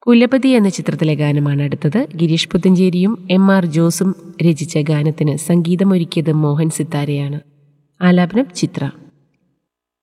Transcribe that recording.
കുലപതി എന്ന ചിത്രത്തിലെ ഗാനമാണ് അടുത്തത്. ഗിരീഷ് പുത്തഞ്ചേരിയും MR ജോസും രചിച്ച ഗാനത്തിന് സംഗീതമൊരുക്കിയത് മോഹൻ സിത്താരയാണ്. ആലാപനം ചിത്ര.